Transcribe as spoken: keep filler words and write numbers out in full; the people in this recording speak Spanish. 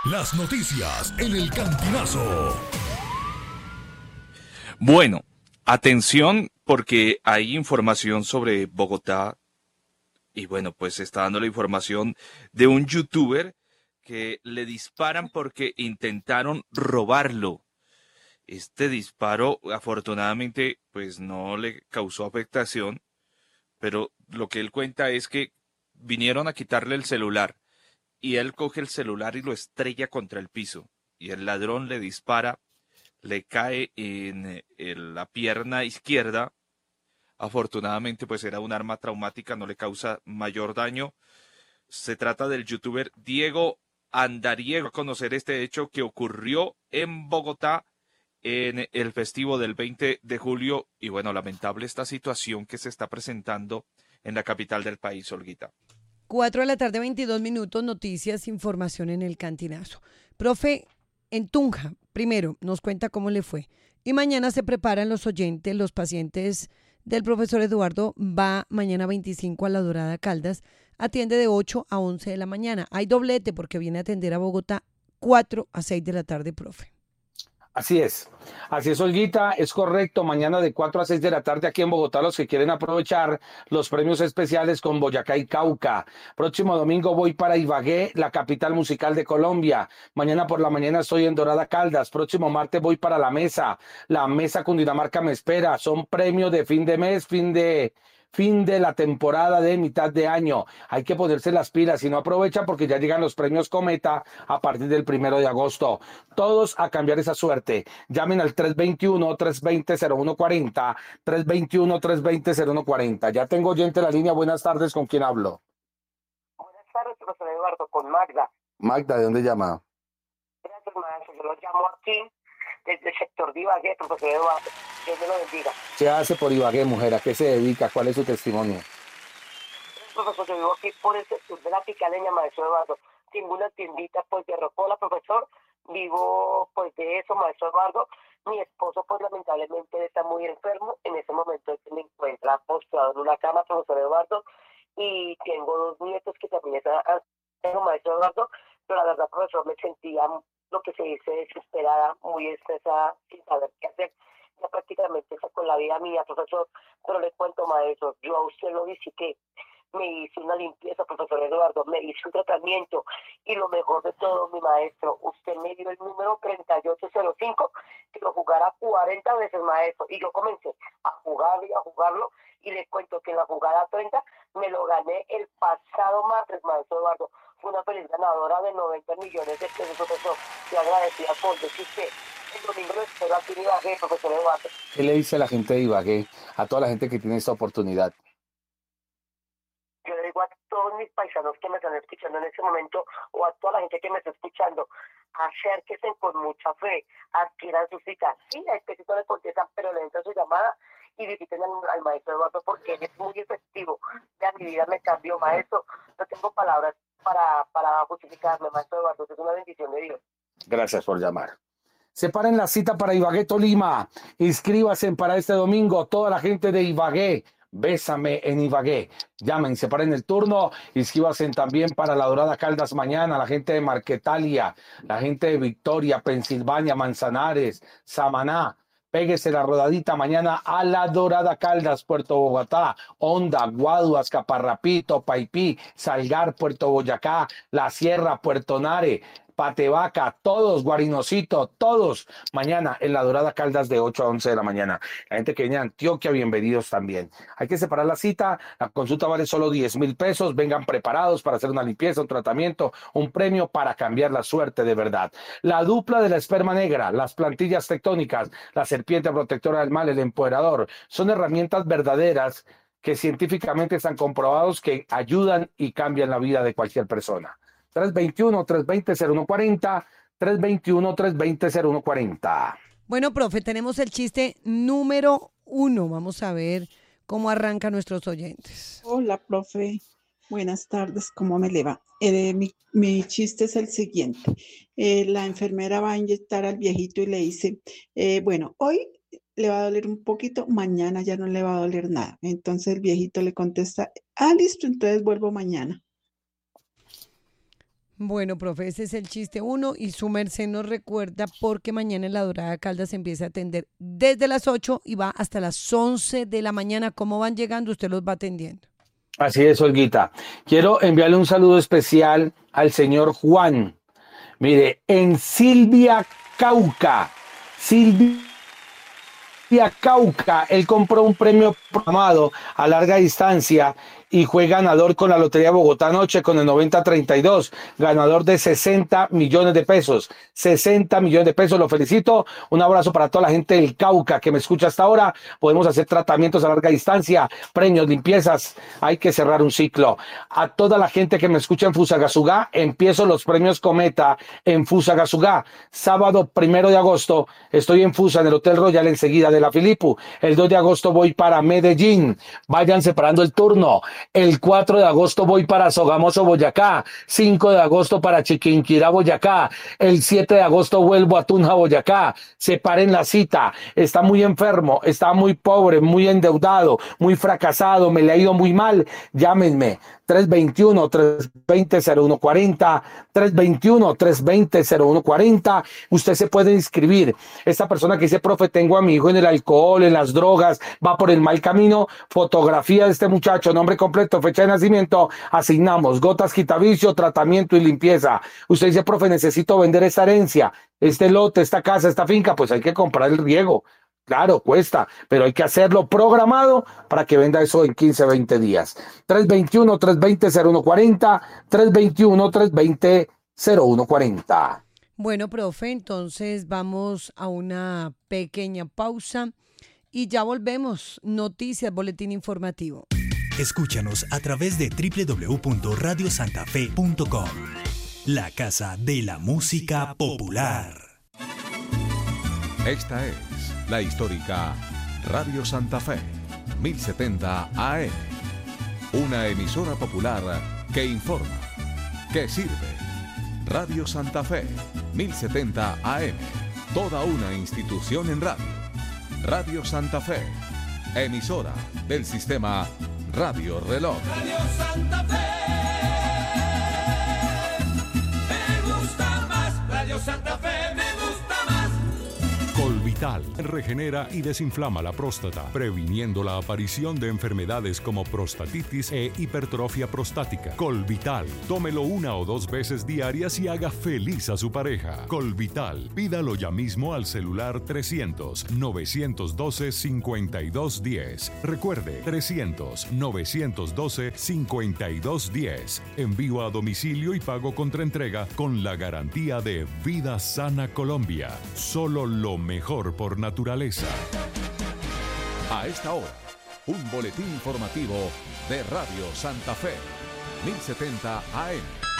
Las noticias en el Cantinazo. Bueno, atención porque hay información sobre Bogotá y bueno, pues se está dando la información de un youtuber que le disparan porque intentaron robarlo. Este disparo afortunadamente pues no le causó afectación, pero lo que él cuenta es que vinieron a quitarle el celular y él coge el celular y lo estrella contra el piso y el ladrón le dispara, le cae en, en la pierna izquierda. Afortunadamente pues era un arma traumática, no le causa mayor daño. Se trata del youtuber Diego Andariego. A conocer este hecho que ocurrió en Bogotá en el festivo del veinte de julio y bueno, lamentable esta situación que se está presentando en la capital del país, Olguita. Cuatro de la tarde, veintidós minutos, noticias, información en el Cantinazo. Profe, en Tunja, primero, nos cuenta cómo le fue. Y mañana se preparan los oyentes, los pacientes del profesor Eduardo. Va mañana veinticinco a La Dorada Caldas. Atiende de ocho a once de la mañana. Hay doblete porque viene a atender a Bogotá cuatro a seis de la tarde, profe. Así es, así es, Olguita, es correcto. Mañana de cuatro a seis de la tarde aquí en Bogotá, los que quieren aprovechar los premios especiales con Boyacá y Cauca. Próximo domingo voy para Ibagué, la capital musical de Colombia. Mañana por la mañana estoy en Dorada Caldas. Próximo martes voy para La Mesa. La Mesa Cundinamarca me espera. Son premios de fin de mes, fin de... Fin de la temporada de mitad de año. Hay que ponerse las pilas y no aprovecha porque ya llegan los premios Cometa a partir del primero de agosto. Todos a cambiar esa suerte. Llamen al tres veintiuno, trescientos veinte, cero uno cuarenta, tres veintiuno, trescientos veinte, cero uno cuarenta. Ya tengo oyente en la línea. Buenas tardes, ¿con quién hablo? Buenas tardes, profesor Eduardo, con Magda. Magda, ¿de dónde llama? Gracias, maestro. Yo lo llamo aquí desde el sector de Ibagué, profesor Eduardo. Dios me lo bendiga. ¿Qué hace por Ibagué, mujer? ¿A qué se dedica? ¿Cuál es su testimonio? Profesor, yo vivo aquí por el sector de la Picaleña, maestro Eduardo. Tengo una tiendita pues de rocola, profesor. Vivo pues de eso, maestro Eduardo. Mi esposo pues lamentablemente está muy enfermo. En ese momento se me encuentra postrado en una cama, profesor Eduardo. Y tengo dos nietos que también están, tengo maestro Eduardo. Pero la verdad, profesor, me sentía lo que se dice desesperada, muy estresada, sin saber qué hacer. Ya prácticamente está con la vida mía, profesor. Pero le cuento, maestro, yo a usted lo visité. Me hice una limpieza, profesor Eduardo, me hice un tratamiento y lo mejor de todo, mi maestro, usted me dio el número treinta y ocho cero cinco, que lo jugara cuarenta veces, maestro, y yo comencé a jugarlo y a jugarlo y le cuento que en la jugada treinta me lo gané el pasado martes, maestro Eduardo. Fue una feliz ganadora de noventa millones de pesos, profesor, y agradecida por decir que el domingo lo espero aquí en Ibagué, profesor Eduardo. ¿Qué le dice a la gente de Ibagué, a toda la gente que tiene esta oportunidad? Yo le digo a todos mis paisanos que me están escuchando en este momento o a toda la gente que me está escuchando, acérquense con mucha fe, adquieran su cita. Sí, a este no le contestan, pero le entran su llamada y visiten al, al maestro Eduardo porque él es muy efectivo. Ya mi vida me cambió, maestro. No tengo palabras para, para justificarme, maestro Eduardo. Es una bendición de Dios. Gracias por llamar. Separen la cita para Ibagué, Tolima. Inscríbase para este domingo. Toda la gente de Ibagué. Bésame en Ibagué. Llamen, separen el turno. Inscríbanse también para La Dorada Caldas mañana. La gente de Marquetalia, la gente de Victoria, Pensilvania, Manzanares, Samaná. Péguese la rodadita mañana a La Dorada Caldas, Puerto Bogotá, Honda, Guaduas, Caparrapito, Paipí, Salgar, Puerto Boyacá, La Sierra, Puerto Nare, Patevaca, todos, Guarinocito, todos, mañana en La Dorada Caldas de ocho a once de la mañana. La gente que viene de Antioquia, bienvenidos también. Hay que separar la cita, la consulta vale solo diez mil pesos, vengan preparados para hacer una limpieza, un tratamiento, un premio para cambiar la suerte de verdad. La dupla de la esperma negra, las plantillas tectónicas, la serpiente protectora del mal, el empoderador, son herramientas verdaderas que científicamente están comprobados que ayudan y cambian la vida de cualquier persona. tres veintiuno, trescientos veinte, cero uno cuarenta, tres veintiuno, trescientos veinte, cero uno cuarenta. Bueno, profe, tenemos el chiste número uno. Vamos a ver cómo arrancan nuestros oyentes. Hola, profe. Buenas tardes, ¿cómo me le va? Eh, mi, mi chiste es el siguiente. Eh, la enfermera va a inyectar al viejito y le dice, eh, bueno, hoy le va a doler un poquito, mañana ya no le va a doler nada. Entonces el viejito le contesta, ah, listo, entonces vuelvo mañana. Bueno, profe, ese es el chiste uno y su merced nos recuerda porque mañana en La Dorada Caldas se empieza a atender desde las ocho y va hasta las once de la mañana. ¿Cómo van llegando? Usted los va atendiendo. Así es, Olguita. Quiero enviarle un saludo especial al señor Juan. Mire, en Silvia, Cauca. Silvia Cauca, él compró un premio programado a larga distancia y fue ganador con la Lotería Bogotá anoche con el noventa treinta y dos, ganador de sesenta millones de pesos, sesenta millones de pesos, lo felicito, un abrazo para toda la gente del Cauca que me escucha hasta ahora, podemos hacer tratamientos a larga distancia, premios, limpiezas, hay que cerrar un ciclo. A toda la gente que me escucha en Fusagasugá, empiezo los premios Cometa en Fusagasugá, sábado primero de agosto, estoy en Fusa, en el Hotel Royal enseguida de la Filipu, el dos de agosto voy para Medellín, vayan separando el turno. El cuatro de agosto voy para Sogamoso, Boyacá. cinco de agosto para Chiquinquirá, Boyacá. El siete de agosto vuelvo a Tunja, Boyacá. Separen la cita. Está muy enfermo, está muy pobre, muy endeudado, muy fracasado, me le ha ido muy mal. Llámenme. tres veintiuno, tres veinte, cero uno cuarenta, tres veintiuno, tres veinte, cero uno cuarenta. Usted se puede inscribir. Esta persona que dice, profe, tengo a mi hijo en el alcohol, en las drogas, va por el mal camino. Fotografía de este muchacho, nombre completo, fecha de nacimiento. Asignamos gotas quitavicio, tratamiento y limpieza. Usted dice, profe, necesito vender esta herencia, este lote, esta casa, esta finca. Pues hay que comprar el riego. Claro, cuesta, pero hay que hacerlo programado para que venda eso en quince, veinte días. tres veintiuno, tres veinte, cero uno cuarenta, tres veintiuno, tres veinte, cero uno cuarenta. Bueno, profe, entonces vamos a una pequeña pausa y ya volvemos. Noticias, boletín informativo. Escúchanos a través de doble u doble u doble u punto radio santa fe punto com, la casa de la música popular. Esta es la histórica Radio Santa Fe, mil setenta A M, una emisora popular que informa, que sirve. Radio Santa Fe, mil setenta A M, toda una institución en radio. Radio Santa Fe, emisora del sistema Radio Reloj. Radio Santa Fe, me gusta más. Radio Santa Fe, me gusta más. Colvital regenera y desinflama la próstata, previniendo la aparición de enfermedades como prostatitis e hipertrofia prostática. Colvital, tómelo una o dos veces diarias y haga feliz a su pareja. Colvital, pídalo ya mismo al celular trescientos, novecientos doce, cincuenta y dos diez. Recuerde, trescientos, novecientos doce, cincuenta y dos diez. Envío a domicilio y pago contra entrega con la garantía de Vida Sana Colombia. Solo lo mejor por naturaleza. A esta hora, un boletín informativo de Radio Santa Fe, mil setenta A M.